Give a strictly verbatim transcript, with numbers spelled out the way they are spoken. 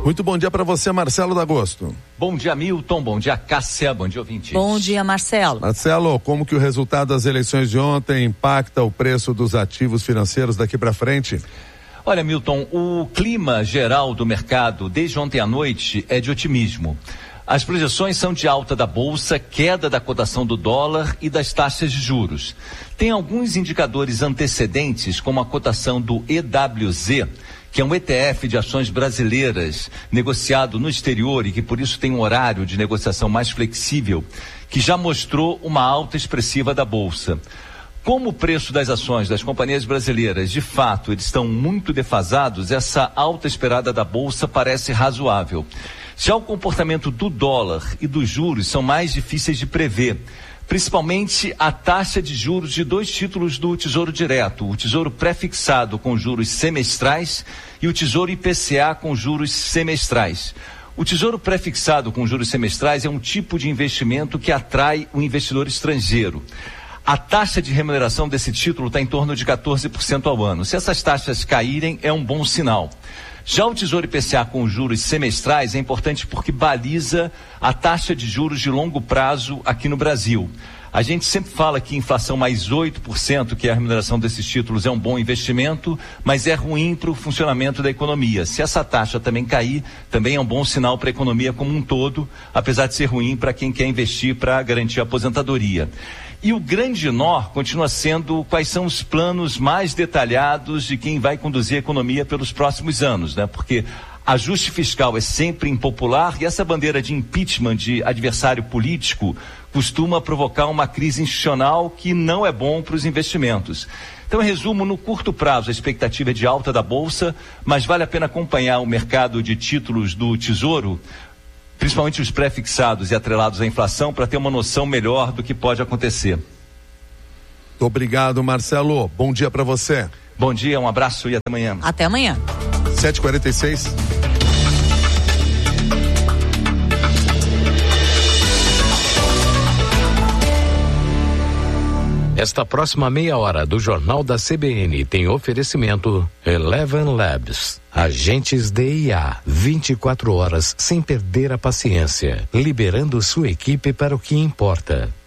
Muito bom dia para você, Marcelo D'Agosto. Bom dia, Milton. Bom dia, Cássia. Bom dia, ouvintes. Bom dia, Marcelo. Marcelo, como que o resultado das eleições de ontem impacta o preço dos ativos financeiros daqui para frente? Olha, Milton, o clima geral do mercado desde ontem à noite é de otimismo. As projeções são de alta da bolsa, queda da cotação do dólar e das taxas de juros. Tem alguns indicadores antecedentes, como a cotação do E W Z, que é um E T F de ações brasileiras negociado no exterior e que por isso tem um horário de negociação mais flexível, que já mostrou uma alta expressiva da bolsa. Como o preço das ações das companhias brasileiras, de fato, eles estão muito defasados, essa alta esperada da bolsa parece razoável. Já o comportamento do dólar e dos juros são mais difíceis de prever, principalmente a taxa de juros de dois títulos do Tesouro Direto, o Tesouro Pré-fixado com juros semestrais e o Tesouro I P C A com juros semestrais. O Tesouro Pré-fixado com juros semestrais é um tipo de investimento que atrai o investidor estrangeiro. A taxa de remuneração desse título está em torno de quatorze por cento ao ano. Se essas taxas caírem, é um bom sinal. Já o Tesouro I P C A com juros semestrais é importante porque baliza a taxa de juros de longo prazo aqui no Brasil. A gente sempre fala que inflação mais oito por cento, que é a remuneração desses títulos, é um bom investimento, mas é ruim para o funcionamento da economia. Se essa taxa também cair, também é um bom sinal para a economia como um todo, apesar de ser ruim para quem quer investir para garantir a aposentadoria. E o grande nó continua sendo quais são os planos mais detalhados de quem vai conduzir a economia pelos próximos anos, né? Porque ajuste fiscal é sempre impopular e essa bandeira de impeachment de adversário político costuma provocar uma crise institucional que não é bom para os investimentos. Então, em resumo, no curto prazo a expectativa é de alta da Bolsa, mas vale a pena acompanhar o mercado de títulos do Tesouro, principalmente os pré-fixados e atrelados à inflação, para ter uma noção melhor do que pode acontecer. Muito obrigado, Marcelo. Bom dia para você. Bom dia, um abraço e até amanhã. Até amanhã. sete e quarenta e seis. Esta próxima meia hora do Jornal da C B N tem oferecimento Eleven Labs. Agentes D I A, vinte e quatro horas sem perder a paciência, liberando sua equipe para o que importa.